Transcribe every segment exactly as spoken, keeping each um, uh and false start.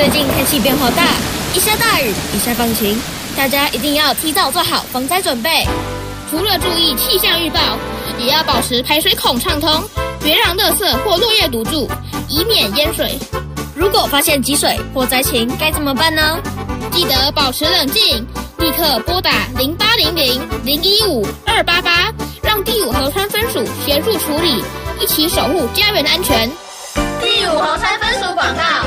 最近天气变化大，一下大雨，一下放晴，大家一定要提早做好防灾准备。除了注意气象预报，也要保持排水孔畅通，别让垃圾或落叶堵住，以免淹水。如果发现积水或灾情，该怎么办呢？记得保持冷静，立刻拨打零八零零零一五二八八，让第五河川分署协助处理，一起守护家园安全。第五河川分署广告。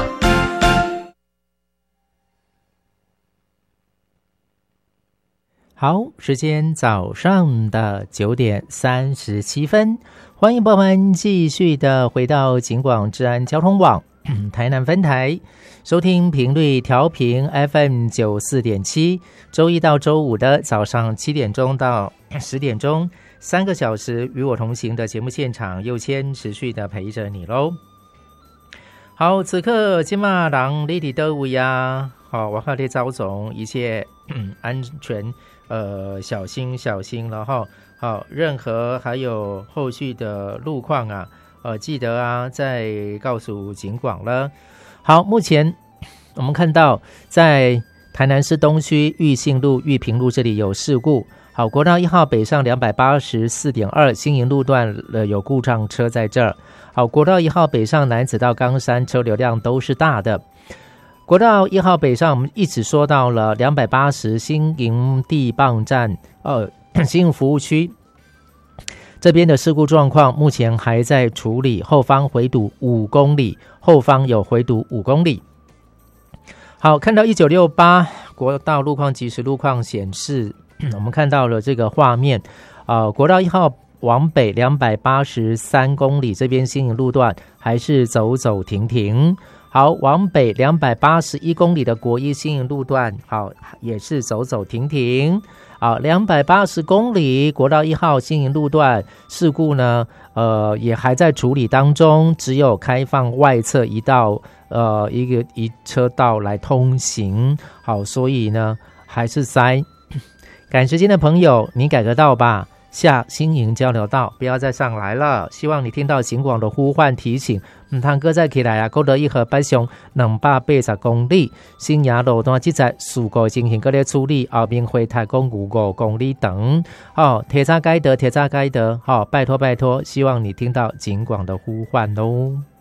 好，时间早上的九点三十七分，欢迎朋友们继续的回到警广治安交通网台南分台，收听频率调频 F M 九四点七，周一到周五的早上七点钟到十点钟，三个小时与我同行的节目现场，佑谦持续的陪着你喽。好，此刻今嘛人你伫倒位啊？好，我靠，你招总一切安全。呃，小心小心了哈。好，任何还有后续的路况啊，呃，记得啊，再告诉警广了。好，目前我们看到在台南市东区裕信路、裕平路这里有事故。好，国道一号北上两百八十四点二新营路段呃有故障车在这儿。好，国道一号北上南子到冈山车流量都是大的。国道一号北上，我们一直说到了两百八十新营地磅站，呃，新营服务区这边的事故状况，目前还在处理，后方回堵五公里，后方有回堵五公里。好，看到一九六八国道路况即时路况显示，我们看到了这个画面，呃，国道一号往北两百八十三公里，这边新营路段还是走走停停。好，往北两百八十一公里的国一新营路段，好，也是走走停停。好，两百八十公里国道一号新营路段事故呢，呃，也还在处理当中，只有开放外侧一道，呃，一个一车道来通行。好，所以呢，还是塞。赶时间的朋友，你改个道吧。下新营交流道，不要再上来了。希望你听到警广的呼唤提醒，唔通搁再起来啊！高德一河北上两百八十公里，新营路段即在事故进行搁咧处理，后面回台公五五公里等。哦，铁渣该得，铁渣该得，好、哦，拜托拜托，希望你听到警广的呼唤喽。